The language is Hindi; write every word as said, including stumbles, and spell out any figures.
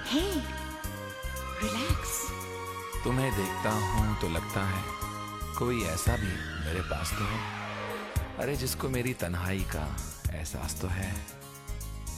हे, रिलैक्स। तुम्हें देखता हूँ तो लगता है कोई ऐसा भी मेरे पास तो है, अरे जिसको मेरी तन्हाई का एहसास तो है।